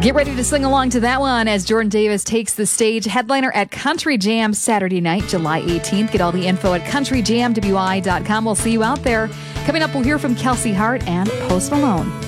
Get ready to sing along to that one as Jordan Davis takes the stage. Headliner at Country Jam Saturday night, July 18th. Get all the info at countryjamwi.com. We'll see you out there. Coming up, we'll hear from Kelsey Hart and Post Malone.